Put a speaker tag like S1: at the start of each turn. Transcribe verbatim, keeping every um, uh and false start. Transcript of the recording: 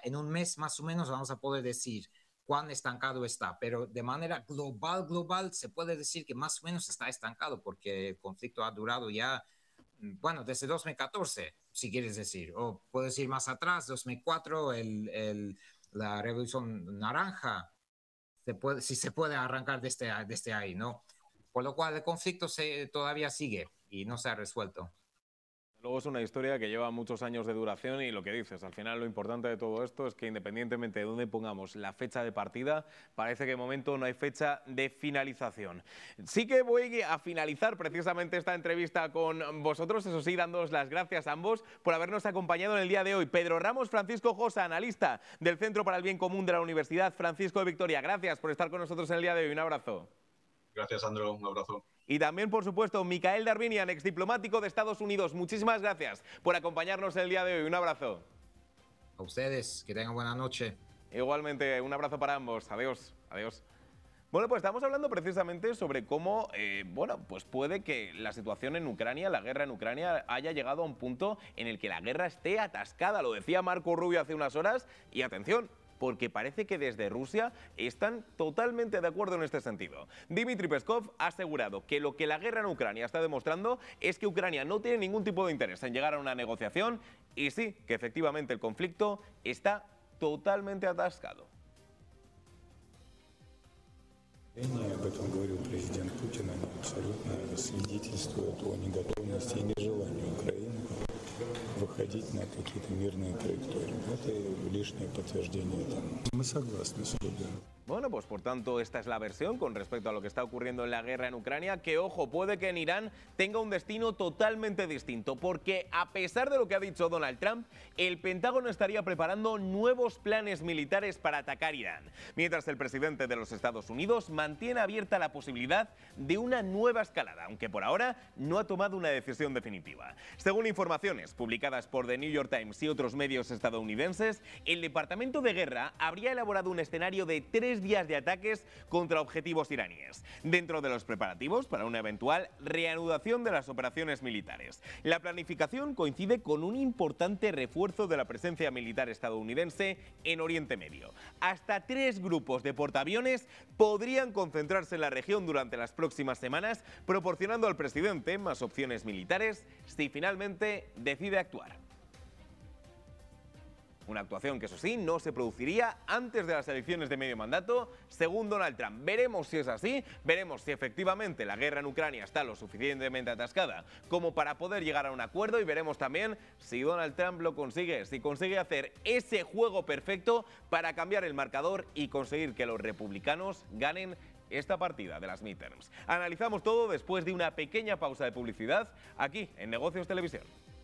S1: en un mes más o menos vamos a poder decir cuán estancado está, pero de manera global, global, se puede decir que más o menos está estancado porque el conflicto ha durado ya, bueno, desde dos mil catorce, si quieres decir, o puedes ir más atrás, dos mil cuatro, el, el, la Revolución Naranja, se puede, si se puede arrancar desde, desde ahí, ¿no? Por lo cual el conflicto se, todavía sigue y no se ha resuelto.
S2: Luego es una historia que lleva muchos años de duración y lo que dices, al final lo importante de todo esto es que independientemente de dónde pongamos la fecha de partida, parece que de momento no hay fecha de finalización. Sí que voy a finalizar precisamente esta entrevista con vosotros, eso sí, dándoos las gracias a ambos por habernos acompañado en el día de hoy. Pedro Ramos, Francisco Josa, analista del Centro para el Bien Común de la Universidad Francisco de Vitoria. Gracias por estar con nosotros en el día de hoy. Un abrazo.
S3: Gracias, Sandro. Un abrazo.
S2: Y también, por supuesto, Michael Darvinian, exdiplomático de Estados Unidos. Muchísimas gracias por acompañarnos el día de hoy. Un abrazo.
S1: A ustedes, que tengan buena noche.
S2: Igualmente, un abrazo para ambos. Adiós. Adiós. Bueno, pues estamos hablando precisamente sobre cómo, eh, bueno, pues puede que la situación en Ucrania, la guerra en Ucrania, haya llegado a un punto en el que la guerra esté atascada. Lo decía Marco Rubio hace unas horas. Y atención, porque parece que desde Rusia están totalmente de acuerdo en este sentido. Dmitry Peskov ha asegurado que lo que la guerra en Ucrania está demostrando es que Ucrania no tiene ningún tipo de interés en llegar a una negociación y sí, que efectivamente el conflicto está totalmente atascado.
S4: Об этом говорил президент Путин, они абсолютно свидетельствуют о неготовности и нежелании Украины выходить на какие-то мирные траектории. Это лишнее подтверждение этому. Мы согласны с Путиным.
S2: Bueno, pues por tanto esta es la versión con respecto a lo que está ocurriendo en la guerra en Ucrania, que ojo, puede que en Irán tenga un destino totalmente distinto, porque a pesar de lo que ha dicho Donald Trump, el Pentágono estaría preparando nuevos planes militares para atacar Irán, mientras el presidente de los Estados Unidos mantiene abierta la posibilidad de una nueva escalada, aunque por ahora no ha tomado una decisión definitiva. Según informaciones publicadas por The New York Times y otros medios estadounidenses, el Departamento de Guerra habría elaborado un escenario de tres días de ataques contra objetivos iraníes, dentro de los preparativos para una eventual reanudación de las operaciones militares. La planificación coincide con un importante refuerzo de la presencia militar estadounidense en Oriente Medio. Hasta tres grupos de portaaviones podrían concentrarse en la región durante las próximas semanas, proporcionando al presidente más opciones militares si finalmente decide actuar. Una actuación que, eso sí, no se produciría antes de las elecciones de medio mandato, según Donald Trump. Veremos si es así, veremos si efectivamente la guerra en Ucrania está lo suficientemente atascada como para poder llegar a un acuerdo, y veremos también si Donald Trump lo consigue, si consigue hacer ese juego perfecto para cambiar el marcador y conseguir que los republicanos ganen esta partida de las midterms. Analizamos todo después de una pequeña pausa de publicidad aquí en Negocios Televisión.